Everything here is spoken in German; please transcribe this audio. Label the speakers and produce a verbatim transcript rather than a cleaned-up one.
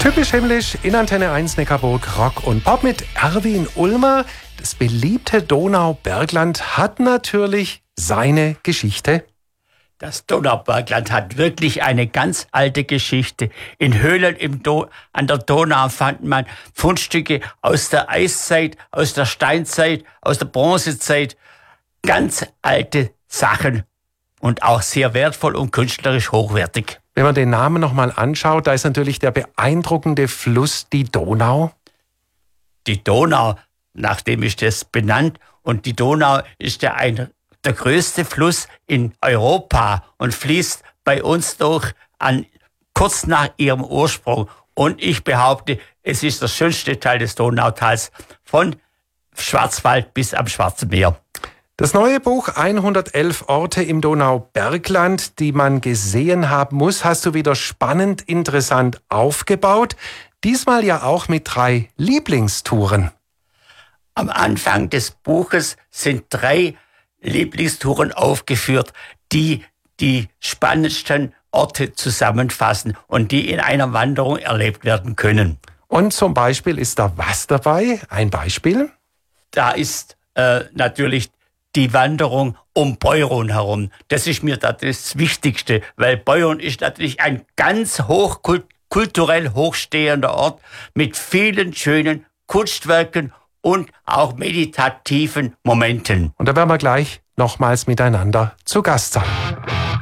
Speaker 1: Typisch himmlisch in Antenne eins Neckarburg Rock und Pop mit Erwin Ulmer. Das beliebte Donaubergland hat natürlich seine Geschichte.
Speaker 2: Das Donaubergland hat wirklich eine ganz alte Geschichte. In Höhlen im Do- an der Donau fand man Fundstücke aus der Eiszeit, aus der Steinzeit, aus der Bronzezeit. Ganz alte Sachen und auch sehr wertvoll und künstlerisch hochwertig.
Speaker 1: Wenn man den Namen nochmal anschaut, da ist natürlich der beeindruckende Fluss die Donau.
Speaker 2: Die Donau, nachdem ist das benannt, und die Donau ist ja ein, der größte Fluss in Europa und fließt bei uns durch an, kurz nach ihrem Ursprung. Und ich behaupte, es ist der schönste Teil des Donautals von Schwarzwald bis am Schwarzen Meer.
Speaker 1: Das neue Buch hundertelf Orte im Donaubergland, die man gesehen haben muss, hast du wieder spannend, interessant aufgebaut. Diesmal ja auch mit drei Lieblingstouren.
Speaker 2: Am Anfang des Buches sind drei Lieblingstouren aufgeführt, die die spannendsten Orte zusammenfassen und die in einer Wanderung erlebt werden können.
Speaker 1: Und zum Beispiel ist da was dabei? Ein Beispiel?
Speaker 2: Da ist äh, natürlich die Wanderung um Beuron herum. Das ist mir das Wichtigste, weil Beuron ist natürlich ein ganz hoch, kulturell hochstehender Ort mit vielen schönen Kunstwerken und auch meditativen Momenten.
Speaker 1: Und da werden wir gleich nochmals miteinander zu Gast sein.